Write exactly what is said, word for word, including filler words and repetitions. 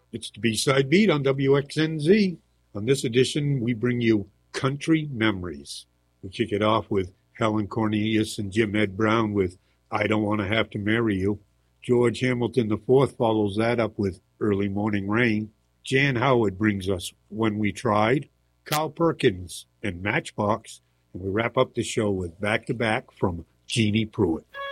It's the B-Side Beat on W X N Z. On this edition, we bring you Country Memories. We kick it off with Helen Cornelius and Jim Ed Brown with I Don't Want to Have to Marry You. George Hamilton the fourth follows that up with Early Morning Rain. Jan Howard brings us When We Tried. Carl Perkins and Matchbox. And we wrap up the show with Back to Back from Jeannie Pruitt.